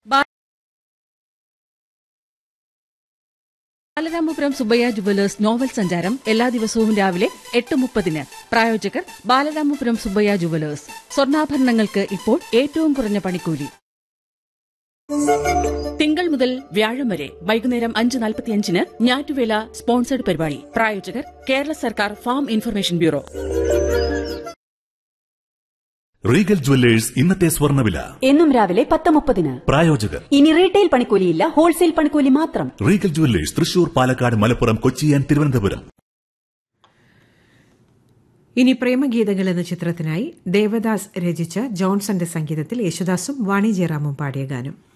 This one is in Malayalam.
ബാലരാമപുരം സുബ്ബയ്യ ജുവലേഴ്സ് നോവൽ സഞ്ചാരം എല്ലാ ദിവസവും രാവിലെ 8:30. പ്രായോജകർ ബാലരാമപുരം സുബ്ബയ്യ ജുവലേഴ്സ്. സ്വർണ്ണാഭരണങ്ങൾക്ക് ഇപ്പോൾ ഏറ്റവും കുറഞ്ഞ പണിക്കൂലി. തിങ്കൾ മുതൽ വ്യാഴം വരെ വൈകുന്നേരം 5:45 ഞാറ്റുവേല സ്പോൺസേഡ് പരിപാടി. പ്രായോജകർ കേരള സർക്കാർ farm information bureau. Regal jewellers ഇന്നത്തെ സ്വർണ്ണവില എന്നും രാവിലെ 10:30. പ്രായോജകർ ഇനി റീറ്റെയിൽ പണിക്കൂലിയില്ല, ഹോൾസെയിൽ പണിക്കൂലി മാത്രം. Regal jewellers Thrissur, Palakkad, Malappuram, Kochi and Thiruvananthapuram. ഇനി പ്രേമഗീതങ്ങൾ എന്ന ചിത്രത്തിനായി ദേവദാസ് രചിച്ച ജോൺസന്റെ സംഗീതത്തിൽ യേശുദാസും വാണി ജയറാമും പാടിയ ഗാനം.